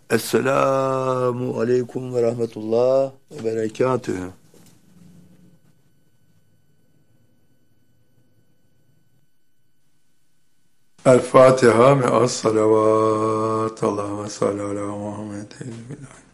Esselamu aleyküm ve rahmetullah ve berekatühü. El Fatiha me'as salavat. Allahümme salli ala Muhammed.